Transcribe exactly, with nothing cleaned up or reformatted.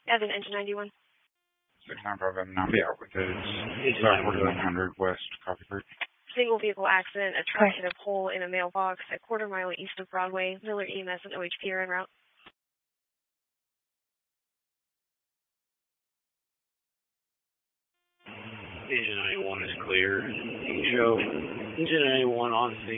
Evan, engine ninety-one. six nine five Evan, I'll be out with it. It's about forty-one hundred West Coffee Creek. Single vehicle accident, a truck hit a pole in a mailbox a quarter mile east of Broadway. Miller E M S and O H P are en route. Engine ninety-one is clear. Joe, engine ninety-one on scene.